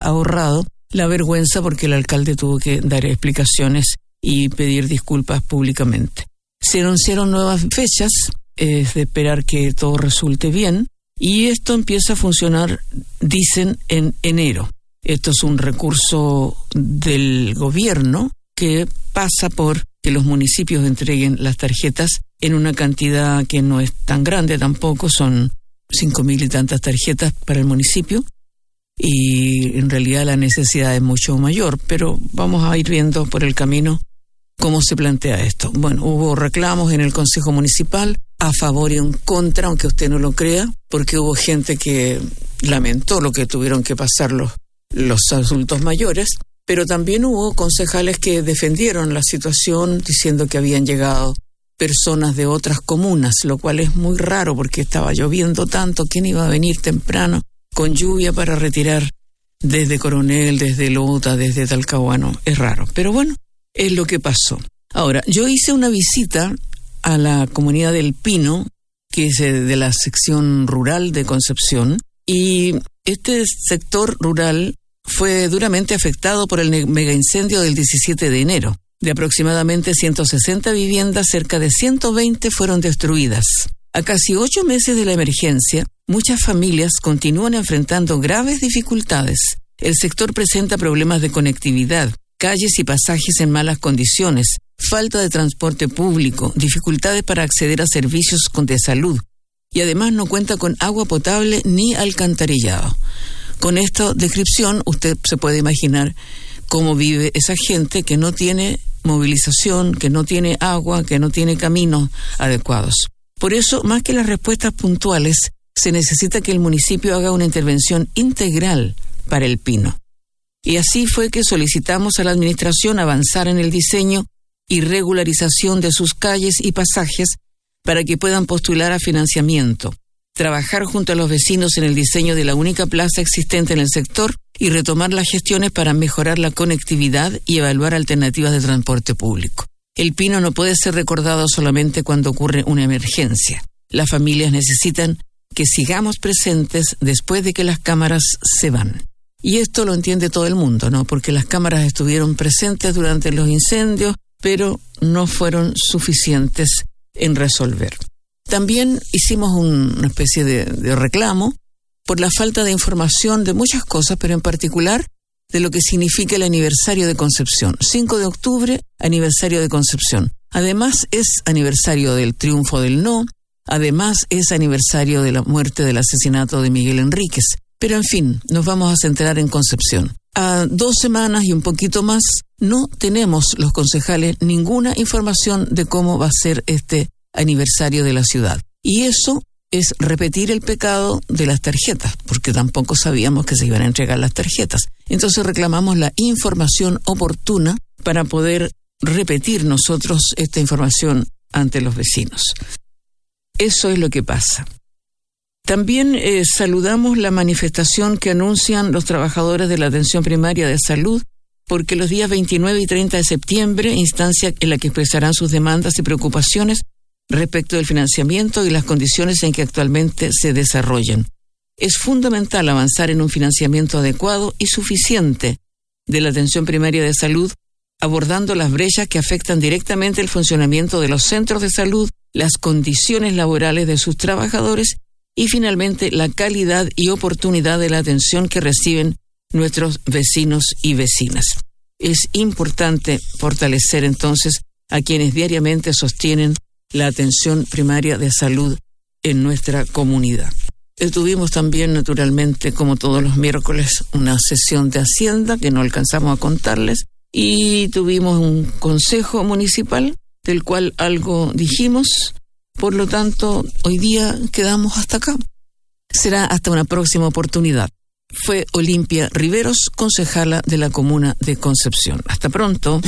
ahorrado la vergüenza porque el alcalde tuvo que dar explicaciones y pedir disculpas públicamente. Se anunciaron nuevas fechas, es de esperar que todo resulte bien, y esto empieza a funcionar, dicen, en enero. Esto es un recurso del gobierno que pasa por que los municipios entreguen las tarjetas en una cantidad que no es tan grande tampoco, son 5.000 y tantas tarjetas para el municipio, y en realidad la necesidad es mucho mayor, pero vamos a ir viendo por el camino cómo se plantea esto. Bueno, hubo reclamos en el Consejo Municipal a favor y en contra, aunque usted no lo crea, porque hubo gente que lamentó lo que tuvieron que pasar los adultos mayores, pero también hubo concejales que defendieron la situación diciendo que habían llegado personas de otras comunas, lo cual es muy raro porque estaba lloviendo tanto. ¿Quién iba a venir temprano con lluvia para retirar desde Coronel, desde Lota, desde Talcahuano? Es raro, pero bueno, es lo que pasó. Ahora, yo hice una visita a la comunidad del Pino, que es de la sección rural de Concepción, y este sector rural fue duramente afectado por el megaincendio del 17 de enero. De aproximadamente 160 viviendas, cerca de 120 fueron destruidas. A casi 8 meses de la emergencia, muchas familias continúan enfrentando graves dificultades. El sector presenta problemas de conectividad, calles y pasajes en malas condiciones, falta de transporte público, dificultades para acceder a servicios de salud, y además no cuenta con agua potable ni alcantarillado. Con esta descripción, usted se puede imaginar cómo vive esa gente que no tiene movilización, que no tiene agua, que no tiene caminos adecuados. Por eso, más que las respuestas puntuales, se necesita que el municipio haga una intervención integral para el Pino. Y así fue que solicitamos a la administración avanzar en el diseño y regularización de sus calles y pasajes para que puedan postular a financiamiento, trabajar junto a los vecinos en el diseño de la única plaza existente en el sector y retomar las gestiones para mejorar la conectividad y evaluar alternativas de transporte público. El Pino no puede ser recordado solamente cuando ocurre una emergencia. Las familias necesitan que sigamos presentes después de que las cámaras se van. Y esto lo entiende todo el mundo, ¿no? Porque las cámaras estuvieron presentes durante los incendios, pero no fueron suficientes en resolver. También hicimos una especie de reclamo por la falta de información de muchas cosas, pero en particular de lo que significa el aniversario de Concepción. 5 de octubre, aniversario de Concepción. Además es aniversario del triunfo del no, además es aniversario de la muerte del asesinato de Miguel Enríquez. Pero en fin, nos vamos a centrar en Concepción. A 2 semanas y un poquito más, no tenemos los concejales ninguna información de cómo va a ser este aniversario de la ciudad. Y eso es repetir el pecado de las tarjetas, porque tampoco sabíamos que se iban a entregar las tarjetas. Entonces reclamamos la información oportuna para poder repetir nosotros esta información ante los vecinos. Eso es lo que pasa. También saludamos la manifestación que anuncian los trabajadores de la atención primaria de salud, porque los días 29 y 30 de septiembre, instancia en la que expresarán sus demandas y preocupaciones respecto del financiamiento y las condiciones en que actualmente se desarrollan. Es fundamental avanzar en un financiamiento adecuado y suficiente de la atención primaria de salud, abordando las brechas que afectan directamente el funcionamiento de los centros de salud, las condiciones laborales de sus trabajadores y finalmente la calidad y oportunidad de la atención que reciben nuestros vecinos y vecinas. Es importante fortalecer entonces a quienes diariamente sostienen la atención primaria de salud en nuestra comunidad. Tuvimos también, naturalmente, como todos los miércoles, una sesión de Hacienda que no alcanzamos a contarles, y tuvimos un consejo municipal del cual algo dijimos. Por lo tanto, hoy día quedamos hasta acá. Será hasta una próxima oportunidad. Fue Olimpia Riveros, concejala de la comuna de Concepción. Hasta pronto.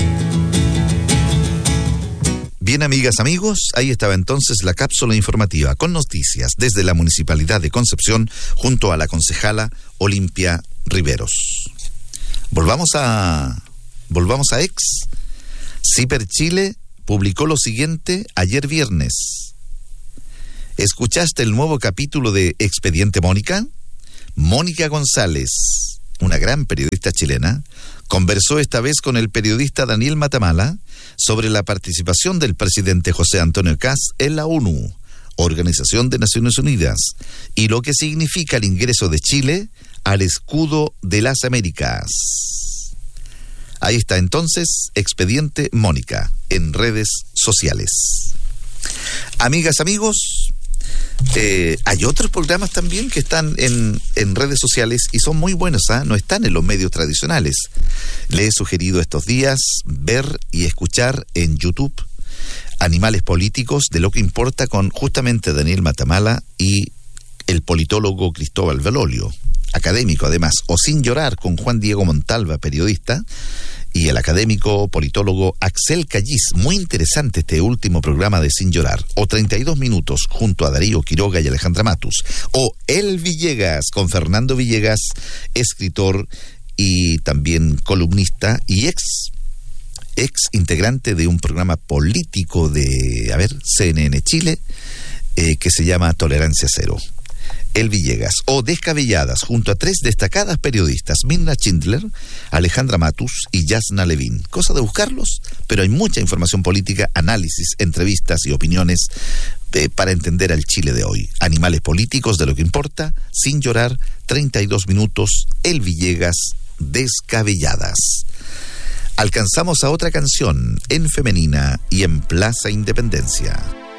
Bien, amigas, amigos, ahí estaba entonces la cápsula informativa con noticias desde la Municipalidad de Concepción junto a la concejala Olimpia Riveros. Volvamos a Ex. Ciper Chile publicó lo siguiente ayer viernes. ¿Escuchaste el nuevo capítulo de Expediente Mónica? Mónica González, una gran periodista chilena, conversó esta vez con el periodista Daniel Matamala sobre la participación del presidente José Antonio Kast en la ONU, Organización de Naciones Unidas, y lo que significa el ingreso de Chile al escudo de las Américas. Ahí está entonces Expediente Mónica en redes sociales. Amigas, amigos, hay otros programas también que están en redes sociales y son muy buenos, no están en los medios tradicionales. Les he sugerido estos días ver y escuchar en YouTube Animales Políticos, de lo que importa, con justamente Daniel Matamala y el politólogo Cristóbal Velolio, académico además, o Sin Llorar, con Juan Diego Montalva, periodista, y el académico politólogo Axel Callis. Muy interesante este último programa de Sin Llorar. O 32 minutos junto a Darío Quiroga y Alejandra Matus. O El Villegas con Fernando Villegas, escritor y también columnista y ex integrante de un programa político de, CNN Chile, que se llama Tolerancia Cero. El Villegas. O Descabelladas, junto a 3 destacadas periodistas, Mirna Schindler, Alejandra Matus y Yasna Levin. Cosa de buscarlos, pero hay mucha información política, análisis, entrevistas y opiniones para entender al Chile de hoy. Animales Políticos, de lo que importa, Sin Llorar, 32 minutos, El Villegas, Descabelladas. Alcanzamos a otra canción, en femenina y en Plaza Independencia.